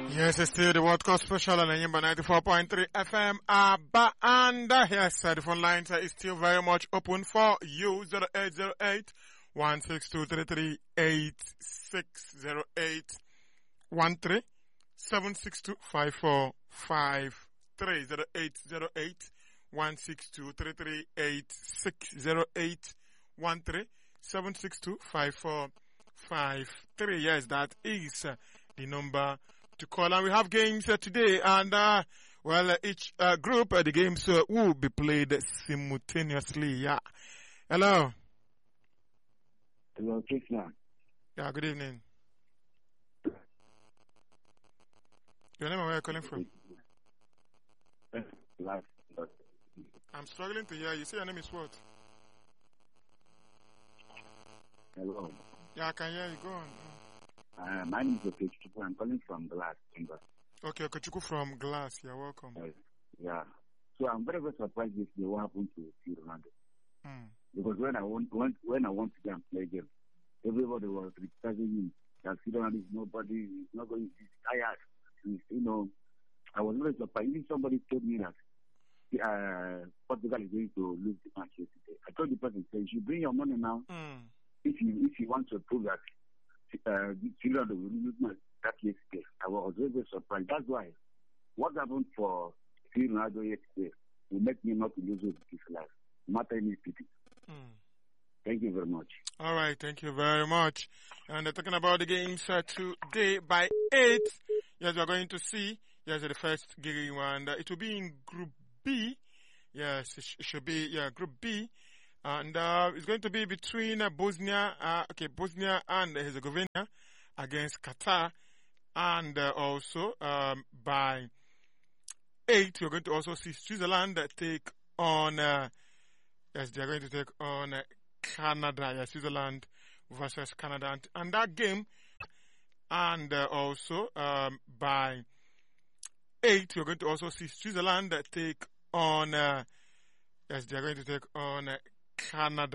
Yes, it's still the World Cup special on Yimba 94.3 FM. And yes, the phone lines is still very much open for you. 0808 162 8608 762 5453 0808 162 8608 762 5453. Yes, that is the number to call. And we have games today, and each group, the games will be played simultaneously. Yeah. Hello. Hello, Krishna. Yeah, good evening. Your name and where you're calling from? I'm struggling to hear you. Say your name is what? Hello. Yeah, I can hear you. Go on. My name is Okechukwu. I'm calling from Glass. Okay, Okechukwu from Glass. You're welcome. Yeah. So I'm very, very surprised this day what happened to Ronaldo. Because when I want to go and play game, everybody was criticizing me that Ronaldo is nobody, he's not going, he's tired. I was very surprised. Even somebody told me that Portugal is going to lose the match yesterday. I told the person, you should bring your money now. If you want to prove that Ronaldo will lose that yesterday. I was very, very surprised. That's why what happened for Ronaldo yesterday will make me not to lose his life, no matter any pity. Thank you very much. All right, thank you very much. And talking about the games today by 8, yes, we are going to see, yes, the first game, and it will be in Group B. Yes, it should be, Group B. And it's going to be between Bosnia and Herzegovina against Qatar. And also, by 8, you're going to also see Switzerland take on, yes, they're going to take on Canada. Yes, Switzerland versus Canada. And that game, and also, by 8, you're going to also see Switzerland take on, yes, they're going to take on Canada.